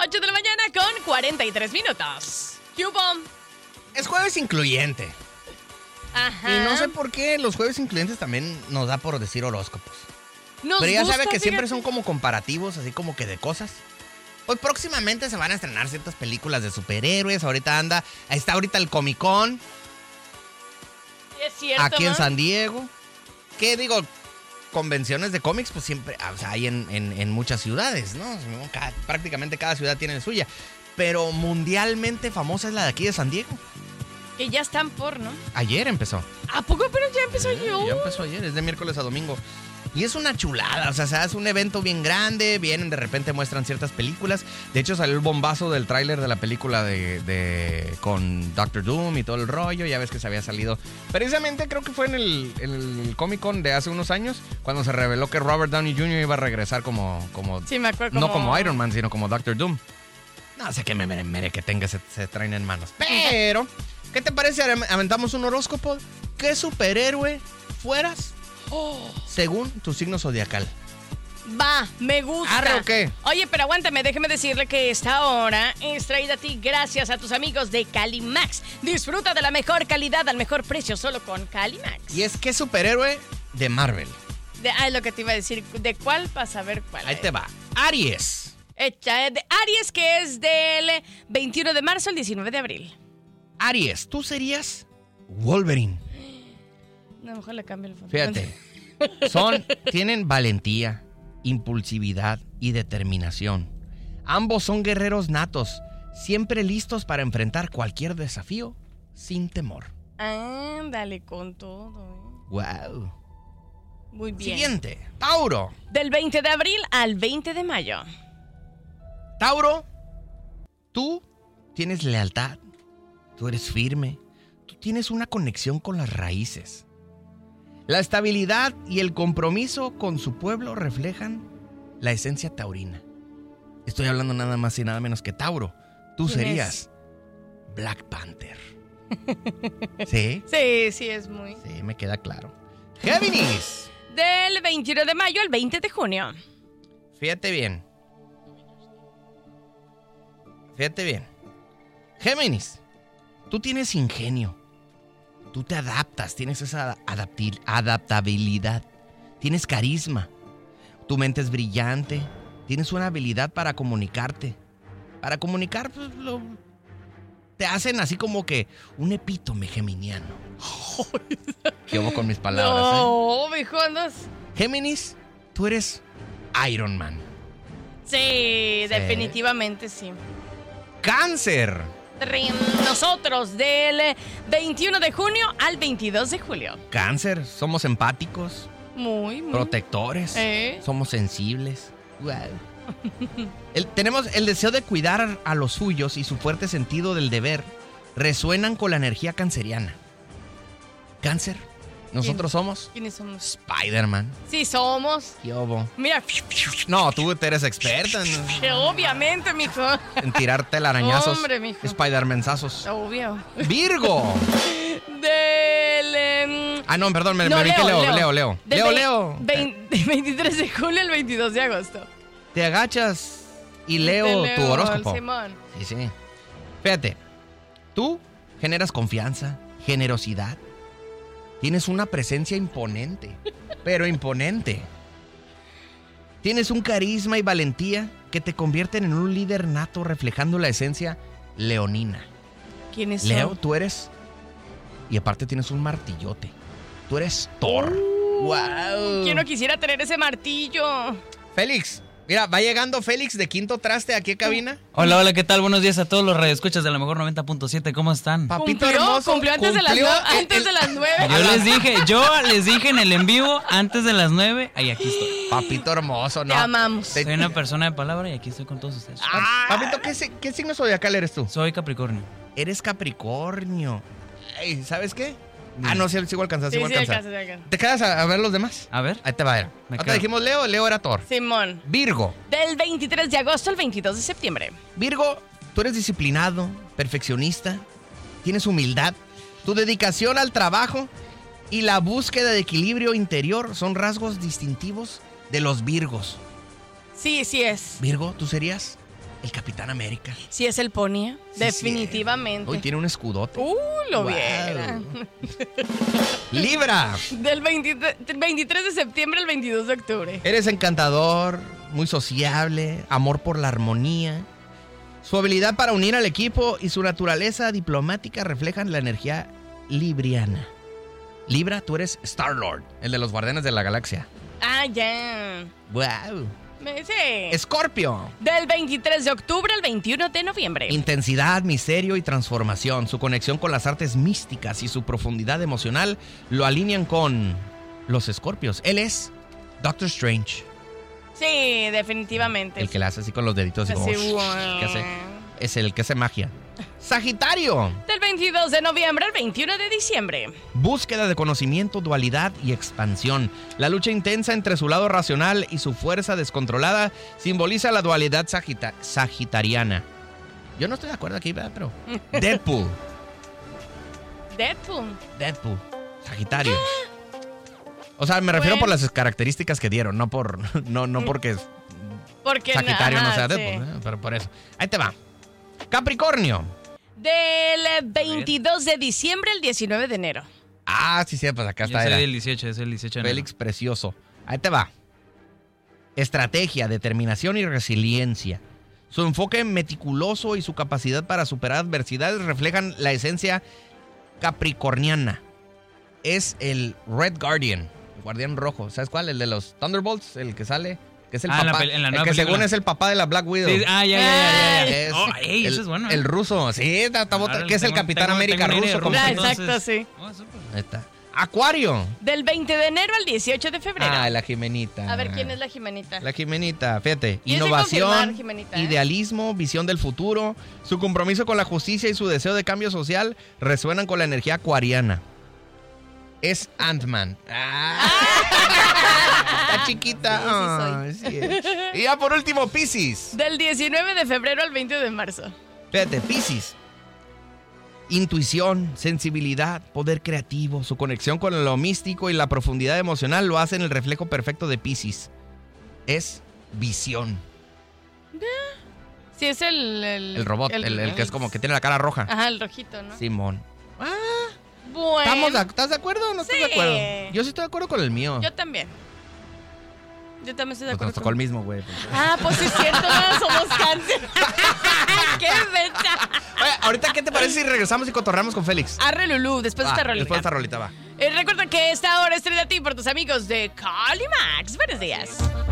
8 de la mañana con 43 minutos. ¿Qué hubo? Es jueves incluyente. Ajá. Y no sé por qué los jueves incluyentes también nos da por decir horóscopos. Pero ya gusta, sabe que siempre fíjate. son como comparativos, así como que de cosas. Pues próximamente se van a estrenar ciertas películas de superhéroes. Está ahorita el Comic Con. Es cierto, Aquí en ¿no? San Diego. ¿Qué digo? Convenciones de cómics, pues siempre hay en muchas ciudades, ¿no? Prácticamente cada ciudad tiene la suya. Pero mundialmente famosa es la de aquí de San Diego. Que ya están por, ¿no? Ayer empezó. ¿A poco? Pero ya empezó yo. Ya empezó ayer, es de miércoles a domingo. Y es una chulada, o sea, se hace un evento bien grande, vienen, de repente muestran ciertas películas. De hecho, salió el bombazo del tráiler de la película con Doctor Doom y todo el rollo. Ya ves que se había salido. Precisamente creo que fue en el Comic Con de hace unos años, cuando se reveló que Robert Downey Jr. iba a regresar como Sí, me acuerdo. no como Iron Man, sino como Doctor Doom. No sé qué me mere que tenga ese traen en manos. Pero, ¿qué te parece? Aventamos un horóscopo. ¿Qué superhéroe fueras según tu signo zodiacal? Va, me gusta. ¿Arre o qué? Oye, pero aguántame, déjeme decirle que esta hora es traída a ti gracias a tus amigos de Calimax. Disfruta de la mejor calidad al mejor precio solo con Calimax. Y es que superhéroe de Marvel. Es lo que te iba a decir. ¿De cuál? Para saber cuál Ahí es. te va. Aries. Hecha de Aries, que es del 21 de marzo al 19 de abril. Aries, tú serías Wolverine. No, mejor le cambio el fondo. Fíjate. Tienen valentía, impulsividad y determinación. Ambos son guerreros natos, siempre listos para enfrentar cualquier desafío sin temor. Ándale con todo. Wow. Muy bien. Siguiente, Tauro. Del 20 de abril al 20 de mayo. Tauro, tú tienes lealtad, tú eres firme, tú tienes una conexión con las raíces. La estabilidad y el compromiso con su pueblo reflejan la esencia taurina. Estoy hablando nada más y nada menos que Tauro. Tú ¿Quién serías Black Panther. ¿Sí? Sí, es muy. Sí, me queda claro. Géminis. Del 21 de mayo al 20 de junio. Fíjate bien. Fíjate bien. Géminis, tú tienes ingenio. Tú te adaptas, tienes esa adaptabilidad. Tienes carisma. Tu mente es brillante. Tienes una habilidad para comunicarte. Para comunicar, pues, te hacen así como que un epítome geminiano. ¿Qué hago con mis palabras? No, mijo, andas. Géminis, tú eres Iron Man. Sí, definitivamente sí. Cáncer. Nosotros del 21 de junio al 22 de julio. Cáncer, somos empáticos, Muy. protectores, ¿Eh? somos sensibles. Wow. Tenemos el deseo de cuidar a los suyos y su fuerte sentido del deber resuenan con la energía canceriana. Cáncer, nosotros somos ¿Quiénes somos? Spider-Man. Sí, somos. ¿Qué hubo? Mira, No, tú eres experta obviamente, mijo. en tirarte arañazos. Hombre, mijo. Spider-Mensazos. Obvio. Virgo. Del. No, perdón, me No, brinqué Leo. Leo. Del Leo. 23 de julio al 22 de agosto. Te agachas y leo tu horóscopo. Simón. Sí. Fíjate, tú generas confianza, generosidad. Tienes una presencia imponente, pero imponente. Tienes un carisma y valentía que te convierten en un líder nato reflejando la esencia leonina. ¿Quiénes son? Leo, tú eres... Y aparte tienes un martillote. Tú eres Thor. ¡Wow! Yo no quisiera tener ese martillo. Félix, mira, va llegando Félix de Quinto Traste aquí a cabina. Hola, ¿qué tal? Buenos días a todos los radioescuchas de la mejor 90.7. ¿Cómo están? Papito hermoso. Cumplió antes de las 9. Yo les dije en el en vivo antes de las 9. Ahí aquí estoy. Papito hermoso, ¿no? Te amamos. Soy una persona de palabra y aquí estoy con todos ustedes. Papito, ¿qué signo zodiacal eres tú? Soy Capricornio. Eres Capricornio. Ey, ¿sabes qué? No, sí alcanzas, Sí, alcanzas. sí, alcanza. ¿Te quedas a ver los demás? A ver. Ahí te va, era. Me Ahorita quedo. dijimos Leo era Thor. Simón. Virgo. Del 23 de agosto al 22 de septiembre. Virgo, tú eres disciplinado, perfeccionista, tienes humildad. Tu dedicación al trabajo y la búsqueda de equilibrio interior son rasgos distintivos de los Virgos. Sí es. Virgo, ¿tú serías? El Capitán América. Si es el Pony, Sí, definitivamente. Hoy tiene un escudote. Lo Wow. viera. Libra. Del 23 de septiembre al 22 de octubre. Eres encantador, muy sociable, amor por la armonía. Su habilidad para unir al equipo y su naturaleza diplomática reflejan la energía libriana. Libra, tú eres Star-Lord, el de los Guardianes de la Galaxia. Ah, ya. ¡Wow! Sí. Escorpio. Del 23 de octubre al 21 de noviembre. Intensidad, misterio y transformación. Su conexión con las artes místicas y su profundidad emocional lo alinean con los Escorpios. Él es Doctor Strange. Sí, definitivamente. El que le hace así con los deditos. Así como, Así, ¿qué hace? Es el que hace magia. Sagitario. Del 22 de noviembre al 21 de diciembre. Búsqueda de conocimiento, dualidad y expansión. La lucha intensa entre su lado racional y su fuerza descontrolada simboliza la dualidad sagitariana. Yo no estoy de acuerdo aquí, ¿verdad? Pero Deadpool. Deadpool. Sagitario. O sea, me refiero por las características que dieron, no porque Porque Sagitario no sea sí. Deadpool, pero por eso. Ahí te va. Capricornio. Del 22 de diciembre al 19 de enero. Ah, sí, pues acá Yo está. soy Era. del 18, es el 18 de enero. Félix Precioso. Ahí te va. Estrategia, determinación y resiliencia. Su enfoque meticuloso y su capacidad para superar adversidades reflejan la esencia capricorniana. Es el Red Guardian, el guardián rojo. ¿Sabes cuál? El de los Thunderbolts, el que sale, que es el Ah, papá. en la el nueva que según película. es el papá de la Black Widow. Sí, ya. Es Oh, ey, el, eso es bueno. el ruso, sí, Ahora que es el tengo- Capitán tengo- América tengo una idea ruso. de como Ah, se- entonces. exacto, sí. Oh, súper. Ahí está. Acuario. Del 20 de enero al 18 de febrero. Ah, la Jimenita. A ver, ¿quién es la Jimenita? La Jimenita, fíjate. Tienes que Innovación, confirmar, Jimenita, ¿eh? idealismo, visión del futuro. Su compromiso con la justicia y su deseo de cambio social resuenan con la energía acuariana. Es Ant-Man. Está chiquita. Sí, Ay, sí es. Y ya por último, Piscis. Del 19 de febrero al 20 de marzo. Fíjate, Piscis. Intuición, sensibilidad, poder creativo, su conexión con lo místico y la profundidad emocional lo hacen el reflejo perfecto de Piscis. Es visión. Sí, es El robot, el que es como que tiene la cara roja. Ajá, el rojito, ¿no? Simón. Bueno. ¿Estás de acuerdo o no estás Sí. de acuerdo? Yo sí estoy de acuerdo con el mío. Yo también. Yo también estoy de Pues acuerdo. nos tocó el mismo, güey. Ah, pues sí es cierto, ¿no? Somos cáncer. ¡Qué fecha! Oye, ahorita, ¿qué te parece si regresamos y cotorreamos con Félix? Arre Lulú, después de esta rolita. Después de esta rolita, va. Recuerda que esta hora es traída a ti por tus amigos de Calimax. Buenos días.